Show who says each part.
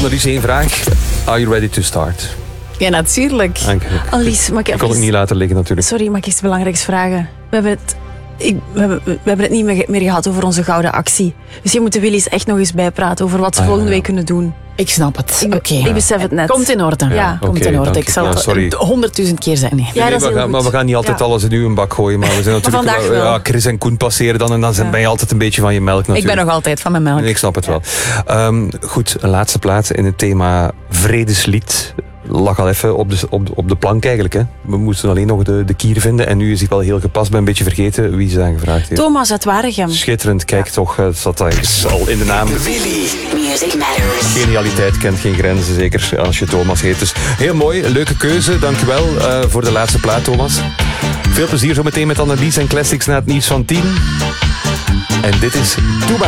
Speaker 1: Annelies, 1 vraag. Are you ready to start?
Speaker 2: Ja, natuurlijk.
Speaker 1: Dank je.
Speaker 2: Annelies, mag
Speaker 1: Ik kon het niet laten liggen natuurlijk.
Speaker 2: Sorry, mag ik iets belangrijks vragen? We hebben het niet meer gehad over onze gouden actie. Dus je moet de Willys echt nog eens bijpraten over wat ze volgende week kunnen doen.
Speaker 3: Ik snap het. Oké.
Speaker 2: Ik besef het net.
Speaker 3: Komt in orde.
Speaker 2: Ja.
Speaker 3: Komt
Speaker 1: Oké,
Speaker 3: in orde.
Speaker 1: dank
Speaker 3: Ik
Speaker 1: je.
Speaker 3: zal
Speaker 1: Ja, sorry.
Speaker 3: het 100.000 keer zeggen. Nee.
Speaker 2: Ja, dat is heel goed.
Speaker 1: Maar we gaan niet altijd alles in uw bak gooien. Maar we zijn natuurlijk
Speaker 2: vandaag wel.
Speaker 1: Ja, Chris en Koen passeren dan. En dan ben je altijd een beetje van je melk natuurlijk.
Speaker 3: Ik ben nog altijd van mijn melk.
Speaker 1: Ik snap het wel. Goed, een laatste plaats in het thema vredeslied. Lag al even op de plank eigenlijk. Hè. We moesten alleen nog de kier vinden. En nu is hij wel heel gepast. Ben een beetje vergeten wie ze aangevraagd heeft.
Speaker 2: Thomas uit Waregem.
Speaker 1: Schitterend, kijk toch. Het zat eigenlijk al in de naam.
Speaker 4: Willy, Music Matters.
Speaker 1: Genialiteit kent geen grenzen, zeker als je Thomas heet. Dus heel mooi, leuke keuze. Dankjewel voor de laatste plaat, Thomas. Veel plezier zometeen met Annelies en Classics na het nieuws van 10. En dit is Toeba.